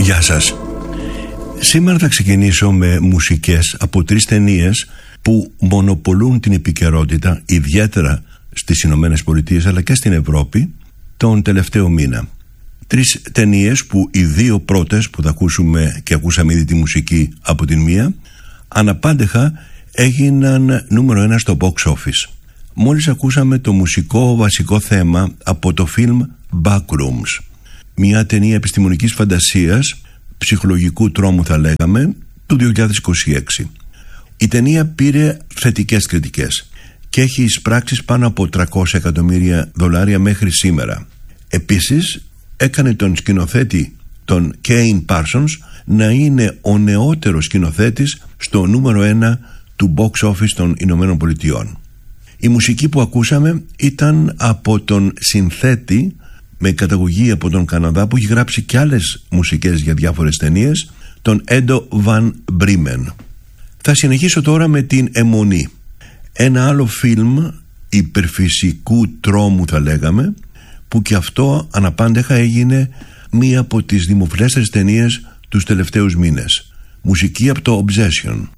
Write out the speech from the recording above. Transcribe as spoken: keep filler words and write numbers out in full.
Γεια σας. Σήμερα θα ξεκινήσω με μουσικές από τρεις ταινίες που μονοπολούν την επικαιρότητα, ιδιαίτερα στις Ηνωμένες Πολιτείες αλλά και στην Ευρώπη, τον τελευταίο μήνα. Τρεις ταινίες που οι δύο πρώτες που θα ακούσουμε και ακούσαμε ήδη τη μουσική από την μία, αναπάντεχα έγιναν νούμερο ένα στο box office. Μόλις ακούσαμε το μουσικό βασικό θέμα από το φιλμ Backrooms, μια ταινία επιστημονικής φαντασίας, ψυχολογικού τρόμου θα λέγαμε, του δύο χιλιάδες είκοσι έξι. Η ταινία πήρε θετικές κριτικές και έχει εισπράξει πάνω από τριακόσια εκατομμύρια δολάρια μέχρι σήμερα. Επίσης έκανε τον σκηνοθέτη, τον Kane Parsons, να είναι ο νεότερος σκηνοθέτης στο νούμερο ένα του box office των Ηνωμένων Πολιτειών. Η μουσική που ακούσαμε ήταν από τον συνθέτη με καταγωγή από τον Καναδά, που έχει γράψει και άλλες μουσικές για διάφορες ταινίες, τον Έντο Βαν Μπρίμεν. Θα συνεχίσω τώρα με την Αιμονή, ένα άλλο φιλμ υπερφυσικού τρόμου θα λέγαμε, που και αυτό αναπάντεχα έγινε μία από τις δημοφιλέστερες ταινίες τους τελευταίους μήνες. Μουσική από το Obsession.